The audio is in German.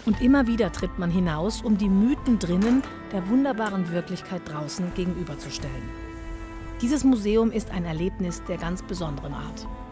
Und immer wieder tritt man hinaus, um die Mythen drinnen der wunderbaren Wirklichkeit draußen gegenüberzustellen. Dieses Museum ist ein Erlebnis der ganz besonderen Art.